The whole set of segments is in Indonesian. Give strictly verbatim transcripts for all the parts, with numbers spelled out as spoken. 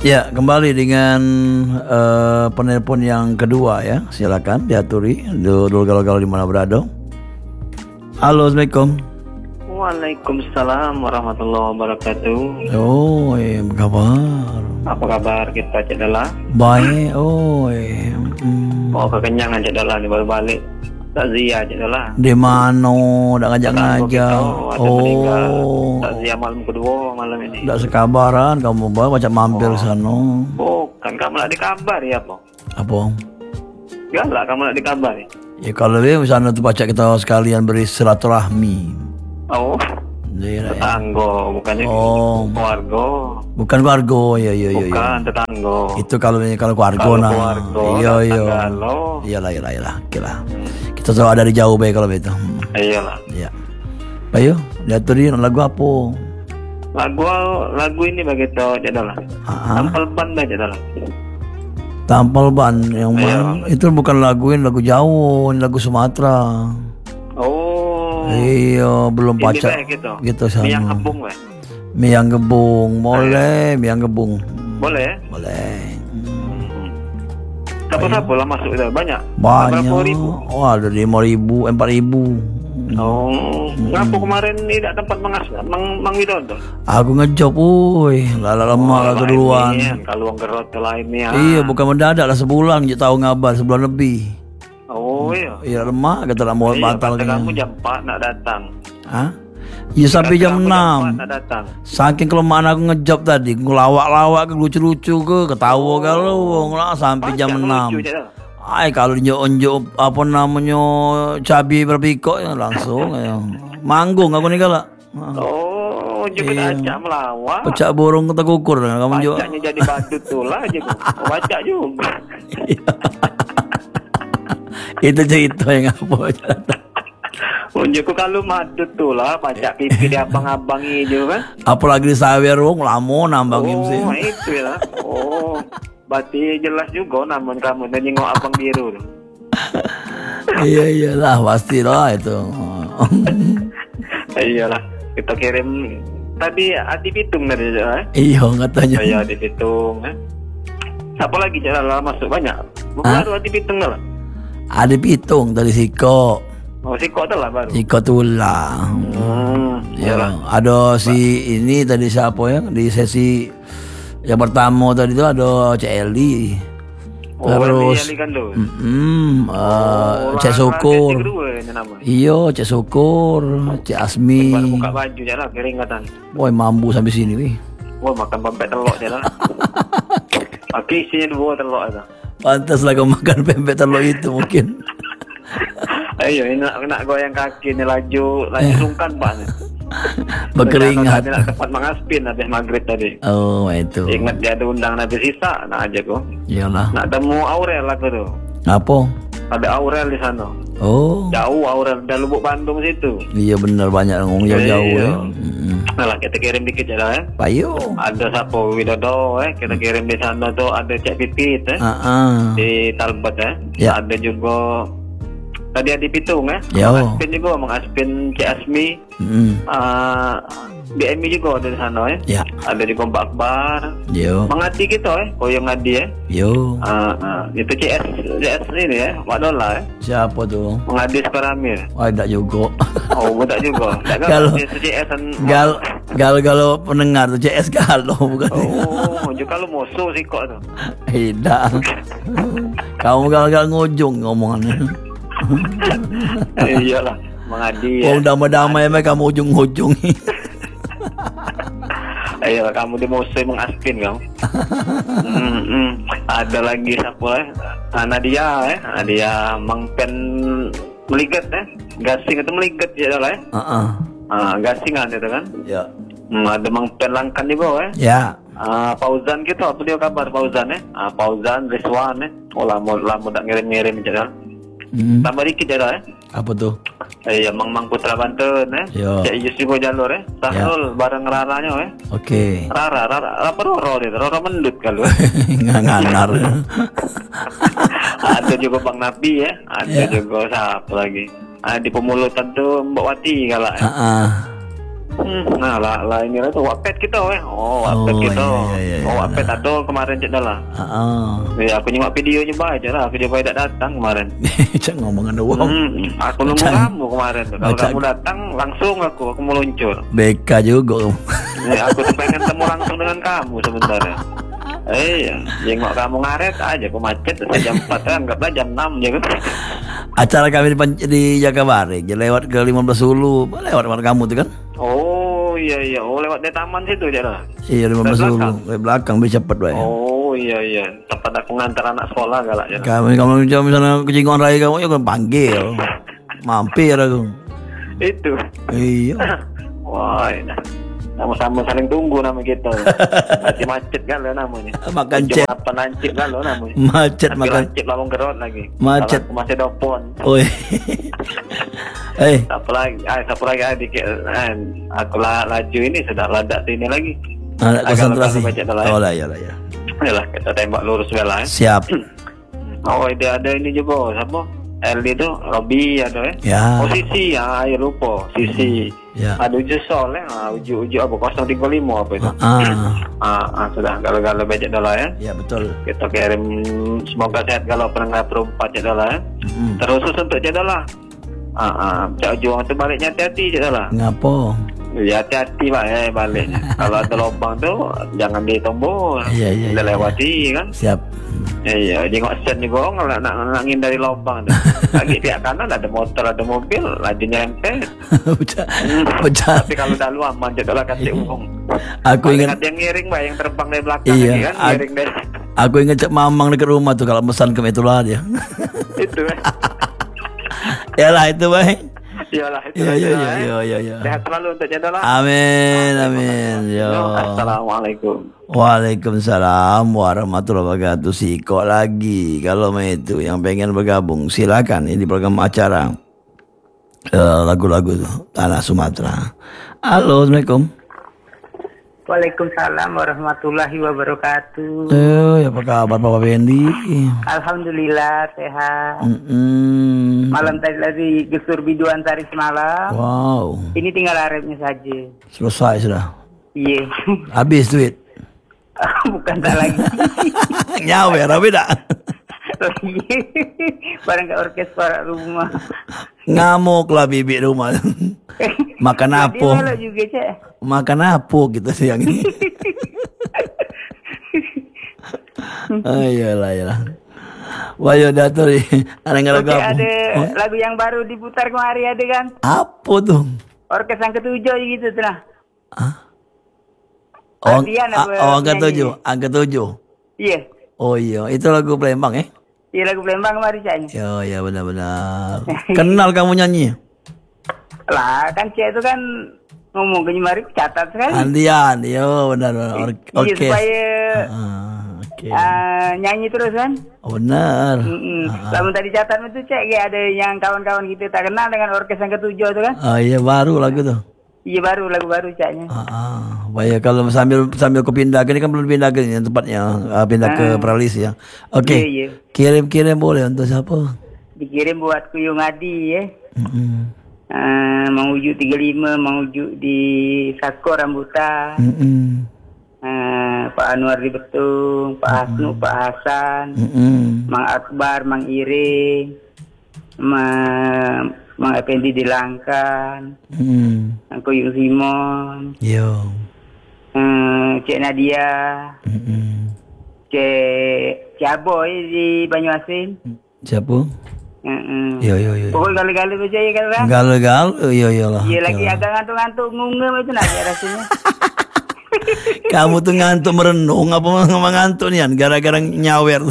Ya, kembali dengan uh, penelpon yang kedua ya. Silakan diaturi. Dulu galau-galau di mana berada. Halo, Assalamualaikum. Waalaikumsalam warahmatullahi wabarakatuh. Oh, eh, apa kabar? Apa kabar kita Cik Dala? Baik. Oh, eh. Hmm. Oh, kekenyangan Cik Dala ni baru balik. Tak zia Cik Dala. Di mana? Dak ngajak-ngajak. Oh. Tak zia malam kedua malam ini. Dak sekabaran kamu bawa macam mampir oh. sana. Bukan kamu nak dikabar ya apa? Apa? Galak kamu nak dikabar ya? Ya kalau dia sana tu baca kita sekalian beri silaturahmi. Oh. Dia tetangga, bukan oh. keluarga. Bukan keluarga, ya ya ya. Bukan ya. Tetangga. Itu kalau kalau keluarga nah. Iya iya. Iyalah iyalah iyalah. Okelah. Hmm. Kita tahu ada di jauh baik kalau begitu. Iyalah. Iya. Ayo, lihat tuh lagu apa? Lagu lagu ini begitu jadalah. Tampal ban aja jadalah. Tampal ban yang mana? Itu bukan lagu ini lagu Jawa, ini lagu Sumatera. Oh. Iya, belum pacar. Gitu. Gitu sama. Miang gebung weh. Miang gebung, boleh, miang gebung. Boleh? Boleh. Siapa-siapa lah masuk itu? Banyak? Banyak. Berapa ribu? Oh, ada lima ribu, empat ribu. Oh, hmm. Ngapa kemarin tidak tempat mengas, Mang, Mang Widodo? Aku ngejob, woi, lala lama lah keduluan. Kalau orang gerot lainnya. Iya, bukan mendadak lah sebulan, je tahu ngabar sebulan lebih. Oh iya. Iya lemah, kata nak mau batal. Iya, kamu jam empat nak datang. Hah? Ya sampai jam enam. Saking kelemahan aku ngejob tadi, ngelawak-lawak ke lucu-lucu ke, ketawa kalau ngelak sampai jam enam. Ay kalau nyo-nyo apa namanya cabai berpikok ya langsung ya. Manggung aku nih kalau. Oh, juga acak melawak. Pecak borong kita kukur kamu juga. Bacanya jadi badut tuh lah aja. Baca juga. Itu cerita yang apa? Unjukku kalau madut tuh lah, pajak pipi di abang-abang itu kan. Apalagi di sawer wong lamo nambangin sih. Oh, itu ya. Oh, berarti jelas juga namun kamu dan nyengok abang biru. Iya iyalah pastilah itu. Iyalah, kita kirim tadi Adi Pitung dari eh? Iya katanya. Iya Adi Pitung. Eh? Siapa lagi jalan masuk banyak? Baru Adi Pitung lah. Adi Pitung dari Siko. Oh, Siko tu lah baru. Siko tu lah. Hmm, ya, ada si ini tadi siapa ya di sesi yang pertama tadi tu ada Cik Eli. Oh, terus Eli kan tu. Hmm, uh, oh, Cik Syukur. Iyo, Cik Syukur, Cik Asmi. Baru buka baju je lah keringatan. Woi, mampu sampai sini weh. Woi, makan pempek telur je lah. Okey, isinya dua telur aja. Pantaslah kau makan pempek telur itu mungkin. Ayo, ini nak, nak goyang kaki ni laju, laju eh. sungkan pak ni. Berkeringat. Nak tempat mengaspin habis maghrib tadi. Oh, itu. Ingat dia ada undang Nabi Isa, nak aja ko. Iyalah. Nak temu Aurel aku tu. Apa? Ada Aurel di sana. Oh. Jauh Aurel dari Lubuk Bandung situ. Iya benar banyak ngomong jauh-jauh ya. Hmm. Nah lah kita kirim dikit je lah eh. Payo. Ada Sapo Widodo eh. Kita kirim di sana tu ada Cik Pipit eh. Uh-uh. Di Talbot eh. Ya. Ada juga tadi Adi Pitung eh. Yo. Aspin juga, Mang Aspin, Cik Asmi. Mm. Uh, B M I juga ada di sana eh. Ya. Ada di Mbak Akbar. Yo. Mang Adi kita eh. Koyong Adi eh. Yo. Uh, uh, itu C S, C S ini eh. Mak Dola eh. Siapa tu? Mang Adi Sukaramir. Oh, tak juga. Oh, tak juga. Tak kalau C S gal gal kalau pendengar tu C S kalau bukan. Oh, juga kalau musuh sih kok tu. Tidak. Kamu gal-gal ngujung ngomongannya. Iyalah, mengadi. Oh, damai-damai emang kamu ujung-ujung. Ayolah, kamu di musuh mengaspin kamu. mm -mm. Ada lagi siapa eh? Nadia eh, Nadia Mangpen meligat eh, gasing itu meligat je dah eh. Uh -uh. Ah, gasingan itu kan? Ya. Hmm, ada Mangpen Langkan juga eh. Ya. Ah, Fauzan kita apa dia kabar Fauzan eh? Ah, Fauzan Rizwan eh. Oh, lama lama tak ngirim-ngirim je dah. Hmm. Tambah dikit je dah eh. Apa tu? Eh, ya, Mang Mang Putra Banten eh. Cik Yus juga jalur eh. Sahrul ya. Bareng Raranya eh. Oke. Okay. Rara, Rara, apa Roro dia? Roro mendut kalau. Nganar. Ada juga Bang Nabi ya. Ada ya. juga siapa lagi? Ah, di Pemulutan tu Mbak Wati kalau eh. Uh -uh. Hmm, nah lah, lah ini lah tuh Wattpad kita weh. Oh, Wattpad Oh, kita. iya, iya, iya, oh, Wattpad ada kemarin cek dah lah. Heeh. Ya, aku nyimak videonya baca lah. Aku coba tidak datang kemarin. Cak ngomongan doang. Hmm, aku nunggu Baca- kamu kemarin tuh. Kalau baca- kamu datang langsung aku aku meluncur. B K juga kamu. Ya, aku tuh pengen temu langsung dengan kamu sebenarnya. Eh, ya, jengok kamu ngaret aja, aku macet sampai jam empat kan, anggaplah jam enam ya kan. Acara kami di, Pan- di Jakabaring, jadi lewat ke lima belas Hulu, lewat tempat kamu tuh kan? Oh iya iya, oh lewat di taman situ aja lah. Iya lima belas Dari Hulu, belakang? dari belakang lebih cepet baik. Oh iya iya, tempat aku ngantar anak sekolah galak ya. Kami kalau misalnya kejingon raya kamu ya kan panggil, mampir aku. Itu. Iya. Wah, ini. Sama-sama saling tunggu nama kita. Nanti macet kan lo namanya. Makan Cuma cep, apa nancip kan lo namanya. macet Tapi makan. lancip lawang gerot lagi. Macet. Kalau aku masih dopon. Oi. Eh, Apa lagi? Ah, satu lagi adik. Ah, aku la, laju ini sudah ladak sini lagi. ada Agak konsentrasi. lebih banyak dah lah ya. Oh lah ya lah ya. Yalah, kita tembak lurus bela ya. Siap. Oh, itu ada ini juga. Siapa? L D itu Robi ada ya. Ya. Oh, Sisi. Ah, ya lupa. Sisi. Ya. Ada uji sol ya. Ah, uji uji apa? nol tiga lima apa itu? Ah, Ah, ah sudah galau-galau becek dah lah ya. ya betul. Kita kirim semoga sehat kalau pendengar perempat cek dah lah ya. Mm. Terus untuk cek dah lah. Ah, ah, cak juang tu baliknya hati-hati cek dah lah. Ngapo? Ya hati-hati pak ya baliknya. Kalau ada lubang tu jangan ditombol. Iya, iya, Kita iya. lewati kan. Siap. Iya, jengok sen juga nak nak nak ngindari lubang tu. Lagi pihak kanan ada motor ada mobil lagi nyerempet. Udah, udah. Tapi kalau dah lu aman cek dah lah kasih umum. Aku Paling ingat, ada yang ngiring pak yang terbang dari belakang Iya, lagi kan ak- ngiring dari aku ingat cek mamang dekat rumah tuh kalau pesan ke itulah dia. itu. Yalah itu baik. Iyalah itu. Iya iya aja, iya eh. iya iya. Ya. Sehat selalu untuk cek dah lah. Amin amin. Yo. Assalamualaikum. Waalaikumsalam warahmatullahi wabarakatuh. Siko lagi kalau mau itu yang pengen bergabung silakan ini program acara eh, lagu-lagu tanah Sumatera. Halo, assalamualaikum. Waalaikumsalam warahmatullahi wabarakatuh. Eh, apa kabar Bapak Bendi? Alhamdulillah sehat. Mm-mm. Malam tadi lagi gesur biduan sari semalam. Wow, Ini tinggal arepnya saja. selesai sudah. Iya. Habis duit. Bukan tak lagi. Nyawer, tapi tak. Barang ke orkes para rumah. Ngamuk lah bibik rumah. Makan apa? Dia malah juga cek. Makan apa kita siang ini? Ayolah, ayolah. Wah, ya datur ada nggak lagu Oke, apa? ada Oh, lagu yang baru diputar kemari ada kan? apa tuh? Orkes yang ketujuh gitu tuh nah. Hah? Oh, Ardian ah, apa oh, angka penyanyi? tujuh, angka tujuh. Iya. Oh iya, itu lagu Palembang ya? Iya lagu Palembang kemari ceknya. Ya, ya benar-benar. Kenal kamu nyanyi? Lah kan cek itu kan ngomong ke mari catat sekali. Andian, yo benar-benar. Or- Iya Oke. supaya Ah, Oke. ah, nyanyi terus kan. Oh, benar. Mm-mm. Lalu tadi catat itu cek kayak ada yang kawan-kawan kita tak kenal dengan orkes yang ketujuh itu kan. Oh iya baru lagu tuh. Iya baru lagu baru ceknya. Ah, ah. Baik kalau sambil sambil aku pindah ini kan belum pindah ke ini tempatnya ah, pindah ke Pralis ya. Oke. Iya, iya. Kirim-kirim boleh untuk siapa? Dikirim buat Kuyung Adi ya. Mm-mm. Uh, Mang Uju tiga puluh lima, Mang Uju di Sako Rambutan, Mm-mm. uh, Pak Anwar di Betung, Pak Hasnu, Pak Hasan, Mm-mm. Mang Akbar, Mang Iring, Mang, Mang Effendi di Langkan, Mm-mm. Mang Kuyung Simon, Yo. uh, Cik Nadia, Mm-mm. Cik Ciaboy di Banyuasin. Siapa? Uh-uh. Yo yo yo. Pokoknya kali-kali percaya kan kan? Gal-gal, yo yo lah. Iya lagi agak ngantuk-ngantuk ngungem itu nanti rasanya. Kamu tuh ngantuk merenung apa ngantuk nih gara-gara nyawer.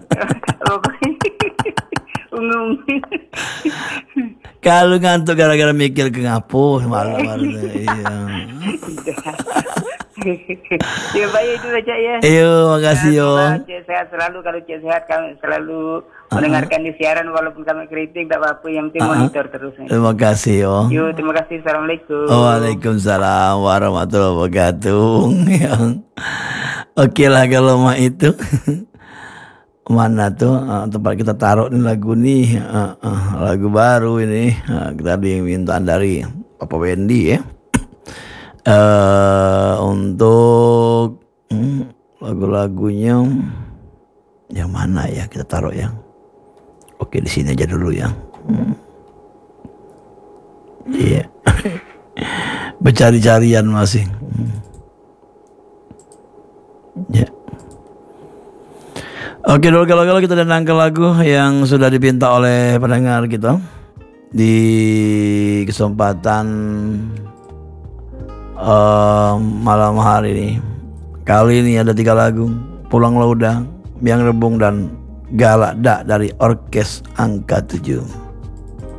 Ungum. Kalau ngantuk gara-gara mikir ke ngapo malu-malu. Iya. Ya baik itu saja ya. Yo, makasih yo. Semoga Cik sehat selalu. Kalau Cik sehat kami selalu mendengarkan di siaran walaupun kami kritik tak apa-apa yang penting monitor terus. Terima kasih yo. Yo terima kasih. Assalamualaikum. Waalaikumsalam warahmatullahi wabarakatuh. Ya. Oke lah kalau mah itu. Mana tuh uh, tempat kita taruh nih lagu nih uh, uh, lagu baru ini uh, kita ada yang minta dari Papa Wendy ya. uh, untuk hmm, lagu-lagunya yang mana ya kita taruh yang oke di sini aja dulu ya. Hmm. Iya. Yeah. Bercari-carian masih. Hmm. Ya. Yeah. Oke, dulu kalau-kalau kita datang ke lagu yang sudah dipinta oleh pendengar kita di kesempatan uh, malam hari ini. Kali ini ada tiga lagu, Pulang Lauda, Biang Rebung, dan Galak Dak dari Orkes Angka tujuh.